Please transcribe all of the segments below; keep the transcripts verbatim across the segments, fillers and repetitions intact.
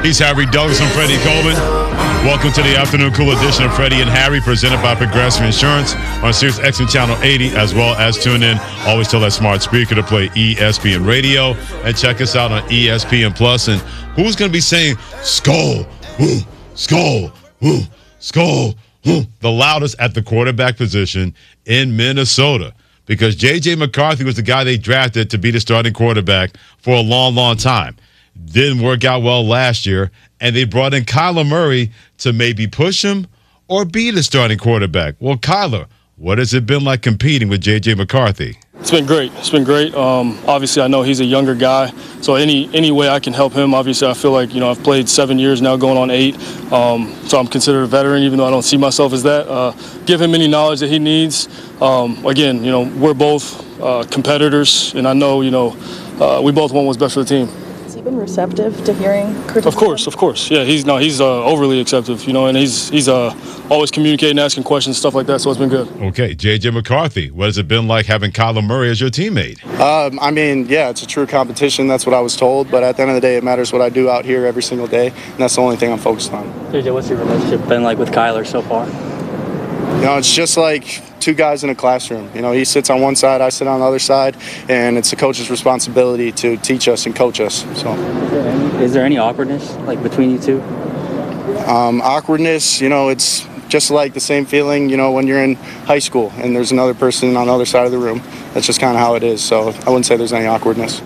He's Harry Douglas and Freddie Coleman. Welcome to the afternoon cool edition of Freddie and Harry, presented by Progressive Insurance on Sirius X M Channel eighty, as well as tune in. Always tell that smart speaker to play E S P N Radio, and check us out on E S P N Plus. And who's going to be saying "Skull, woo, Skull, woo, Skull"? The loudest at the quarterback position in Minnesota, because J J. McCarthy was the guy they drafted to be the starting quarterback for a long, long time. Didn't work out well last year, and they brought in Kyler Murray to maybe push him or be the starting quarterback. Well, Kyler, what has it been like competing with J J. McCarthy? It's been great. It's been great. Um, obviously, I know he's a younger guy, so any any way I can help him. Obviously, I feel like you know I've played seven years now, going on eight, um, so I'm considered a veteran, even though I don't see myself as that. Uh, give him any knowledge that he needs. Um, again, you know, we're both uh, competitors, and I know you know uh, we both want what's best for the team. Has he been receptive to hearing criticism? Of course, of course. Yeah, he's no, he's uh, overly acceptive, you know, and he's he's uh, always communicating, asking questions, stuff like that. So it's been good. Okay, J J. McCarthy, what has it been like having Kyler Murray as your teammate? Um, I mean, yeah, it's a true competition. That's what I was told. But at the end of the day, it matters what I do out here every single day, and that's the only thing I'm focused on. J J, what's your relationship been like with Kyler so far? You know, it's just like two guys in a classroom. You know, he sits on one side, I sit on the other side, and it's the coach's responsibility to teach us and coach us. So, is there any, is there any awkwardness like between you two? Um, awkwardness, you know, it's just like the same feeling, you know, when you're in high school and there's another person on the other side of the room. That's just kind of how it is. So I wouldn't say there's any awkwardness.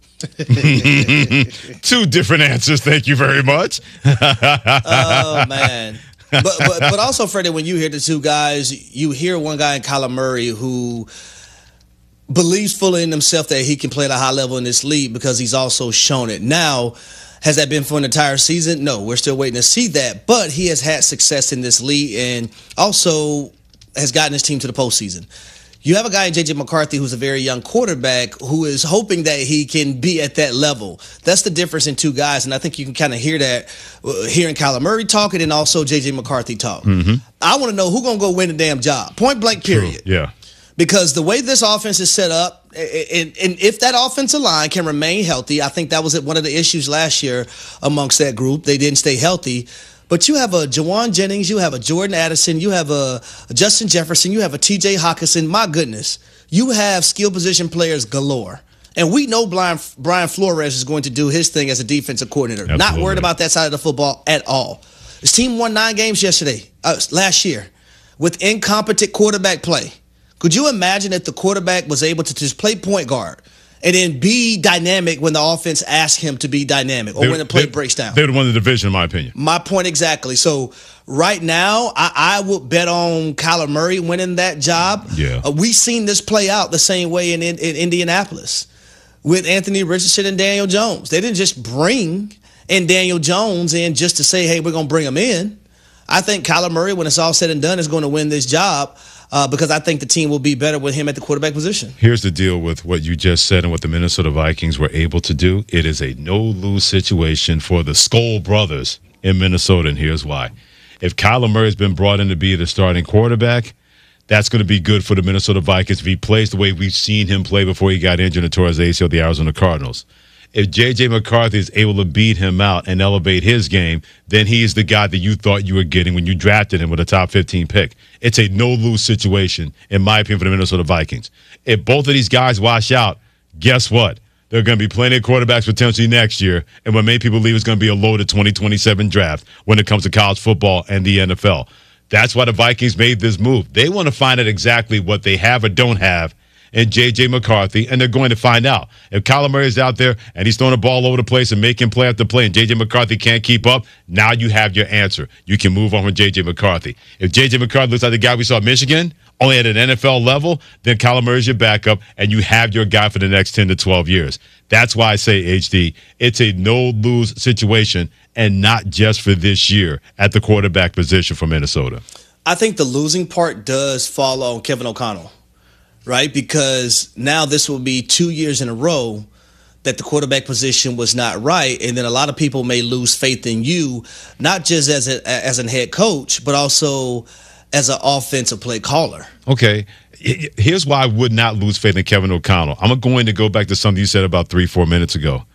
Two different answers. Thank you very much. Oh, man. but, but but also, Freddie, when you hear the two guys, you hear one guy in Kyler Murray who believes fully in himself that he can play at a high level in this league because he's also shown it. Now, has that been for an entire season? No, we're still waiting to see that. But he has had success in this league and also has gotten his team to the postseason. You have a guy in J J. McCarthy who's a very young quarterback who is hoping that he can be at that level. That's the difference in two guys, and I think you can kind of hear that uh, hearing Kyler Murray talking and also J J. McCarthy talk. Mm-hmm. I want to know who's going to go win the damn job. Point blank, period. True. Yeah. Because the way this offense is set up, and, and if that offensive line can remain healthy, I think that was one of the issues last year amongst that group. They didn't stay healthy. But you have a Jawan Jennings, you have a Jordan Addison, you have a, a Justin Jefferson, you have a T J Hockenson. My goodness, you have skill position players galore. And we know Brian, Brian Flores is going to do his thing as a defensive coordinator. Absolutely. Not worried about that side of the football at all. His team won nine games yesterday, uh, last year, with incompetent quarterback play. Could you imagine if the quarterback was able to just play point guard and then be dynamic when the offense asks him to be dynamic or they, when the play they, breaks down? They would have won the division, in my opinion. My point exactly. So right now, I, I would bet on Kyler Murray winning that job. Yeah. Uh, we've seen this play out the same way in, in, in Indianapolis with Anthony Richardson and Daniel Jones. They didn't just bring in Daniel Jones in just to say, hey, we're going to bring him in. I think Kyler Murray, when it's all said and done, is going to win this job. Uh, because I think the team will be better with him at the quarterback position. Here's the deal with what you just said and what the Minnesota Vikings were able to do. It is a no-lose situation for the Skoll brothers in Minnesota, and here's why. If Kyler Murray has been brought in to be the starting quarterback, that's going to be good for the Minnesota Vikings if he plays the way we've seen him play before he got injured and tore his A C L, the Arizona Cardinals. If J J. McCarthy is able to beat him out and elevate his game, then he's the guy that you thought you were getting when you drafted him with a top fifteen pick. It's a no-lose situation, in my opinion, for the Minnesota Vikings. If both of these guys wash out, guess what? There are going to be plenty of quarterbacks potentially next year, and what many people believe is going to be a loaded twenty twenty-seven draft when it comes to college football and the N F L. That's why the Vikings made this move. They want to find out exactly what they have or don't have and J J. McCarthy, and they're going to find out. If Kyler Murray is out there and he's throwing the ball over the place and making play after play and J J. McCarthy can't keep up, now you have your answer. You can move on from J J. McCarthy. If J J. McCarthy looks like the guy we saw at Michigan, only at an N F L level, then Kyler Murray is your backup, and you have your guy for the next ten to twelve years. That's why I say, H D, it's a no-lose situation, and not just for this year at the quarterback position for Minnesota. I think the losing part does fall on Kevin O'Connell. Right, because now this will be two years in a row that the quarterback position was not right, and then a lot of people may lose faith in you, not just as a as a head coach, but also as an offensive play caller. Okay, here's why I would not lose faith in Kevin O'Connell. I'm going to go back to something you said about three, four minutes ago.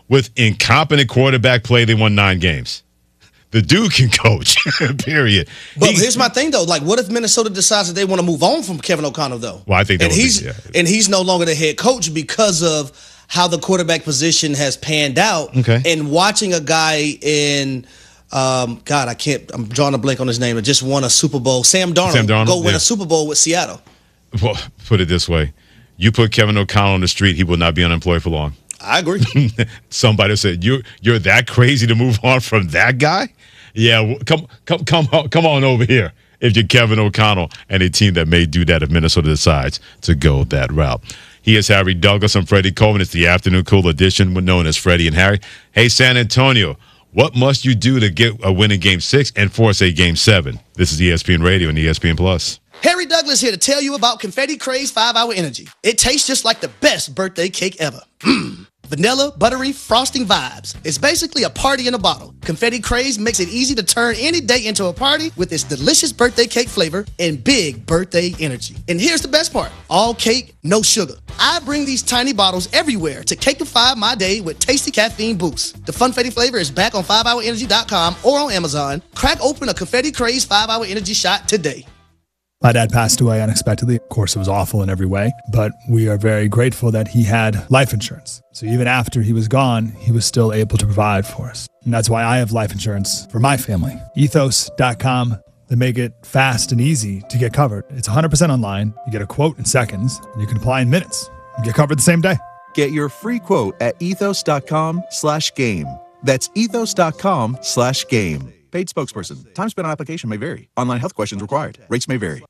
with incompetent quarterback play, they won nine games. The dude can coach, period. But He- here's my thing, though. Like, what if Minnesota decides that they want to move on from Kevin O'Connell, though? Well, I think that and would be- he's yeah. and he's no longer the head coach because of how the quarterback position has panned out. Okay. And watching a guy in, um, God, I can't. I'm drawing a blank on his name. That just won a Super Bowl. Sam Darnold, Sam Darnold, go win yeah. a Super Bowl with Seattle. Well, put it this way. You put Kevin O'Connell on the street, he will not be unemployed for long. I agree. Somebody said, "You you're that crazy to move on from that guy?" Yeah, well, come come come on, come on over here. If you're Kevin O'Connell and a team that may do that if Minnesota decides to go that route. He is Harry Douglas. I'm Freddie Coleman. It's the Afternoon Cool edition, known as Freddie and Harry. Hey, San Antonio, what must you do to get a win in Game Six and force a Game Seven? This is E S P N Radio and E S P N Plus. Harry Douglas here to tell you about Confetti Craze five hour Energy. It tastes just like the best birthday cake ever. Mmm. Vanilla, buttery, frosting vibes. It's basically a party in a bottle. Confetti Craze makes it easy to turn any day into a party with its delicious birthday cake flavor and big birthday energy. And here's the best part. All cake, no sugar. I bring these tiny bottles everywhere to cakeify my day with tasty caffeine boosts. The Funfetti flavor is back on five hour energy dot com or on Amazon. Crack open a Confetti Craze five hour Energy shot today. My dad passed away unexpectedly. Of course, it was awful in every way, but we are very grateful that he had life insurance. So even after he was gone, he was still able to provide for us. And that's why I have life insurance for my family. ethos dot com. They make it fast and easy to get covered. It's one hundred percent online. You get a quote in seconds, and you can apply in minutes. You get covered the same day. Get your free quote at ethos dot com slash game. That's ethos dot com slash game. Paid spokesperson. Time spent on application may vary. Online health questions required. Rates may vary.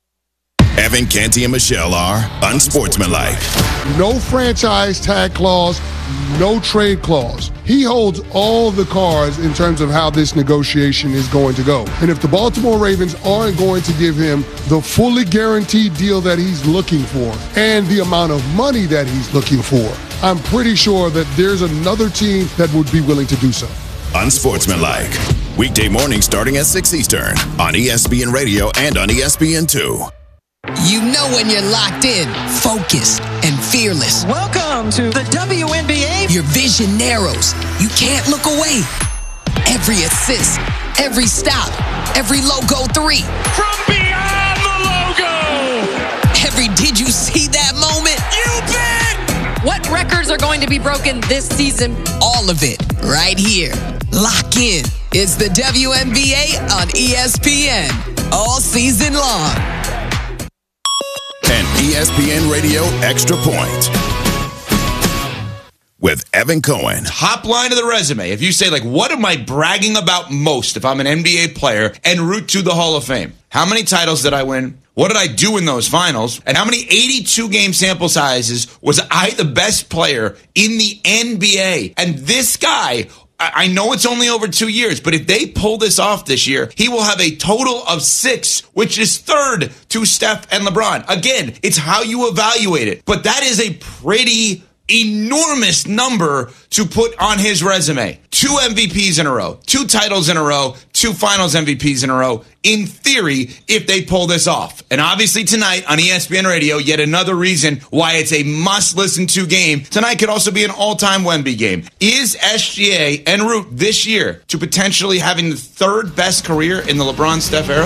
Evan, Canty, and Michelle are unsportsmanlike. No franchise tag clause, no trade clause. He holds all the cards in terms of how this negotiation is going to go. And if the Baltimore Ravens aren't going to give him the fully guaranteed deal that he's looking for and the amount of money that he's looking for, I'm pretty sure that there's another team that would be willing to do so. Unsportsmanlike. Weekday morning starting at six Eastern on E S P N Radio and on E S P N two. You know when you're locked in, focused, and fearless. Welcome to the W N B A. Your vision narrows. You can't look away. Every assist, every stop, every logo three. From beyond the logo. Every did you see that moment? You bet. What records are going to be broken this season? All of it right here. Lock in. It's the W N B A on E S P N all season long. And E S P N Radio Extra Point with Evan Cohen. Top line of the resume. If you say, like, what am I bragging about most if I'm an N B A player en route to the Hall of Fame? How many titles did I win? What did I do in those finals? And how many eighty-two game sample sizes was I the best player in the N B A? And this guy, I know it's only over two years, but if they pull this off this year, he will have a total of six, which is third to Steph and LeBron. Again, it's how you evaluate it. But that is a pretty enormous number to put on his resume. Two M V Ps in a row, two titles in a row, two finals M V Ps in a row, in theory, if they pull this off. And obviously tonight on E S P N Radio, yet another reason why it's a must-listen to game. Tonight could also be an all-time Wemby game. Is S G A en route this year to potentially having the third best career in the LeBron-Steph era?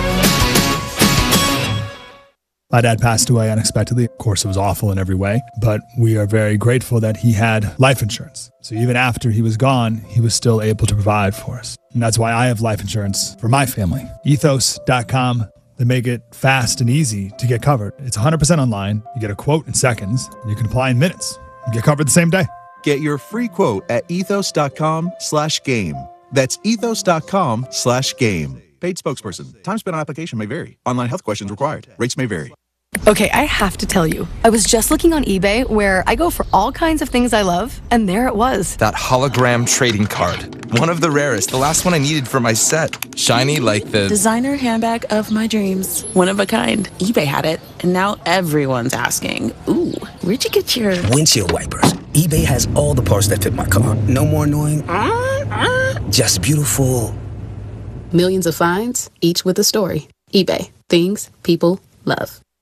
My dad passed away unexpectedly. Of course, it was awful in every way, but we are very grateful that he had life insurance. So even after he was gone, he was still able to provide for us. And that's why I have life insurance for my family. ethos dot com. They make it fast and easy to get covered. It's one hundred percent online. You get a quote in seconds, and you can apply in minutes. You get covered the same day. Get your free quote at ethos dot com slash game. That's ethos dot com slash game. Paid spokesperson. Time spent on application may vary. Online health questions required. Rates may vary. Okay, I have to tell you, I was just looking on eBay where I go for all kinds of things I love, and there it was. That hologram trading card. One of the rarest, the last one I needed for my set. Shiny like the... Designer handbag of my dreams. One of a kind. eBay had it, and now everyone's asking, ooh, where'd you get your... Windshield wipers. eBay has all the parts that fit my car. No more annoying, just beautiful. Millions of finds, each with a story. eBay. Things people love.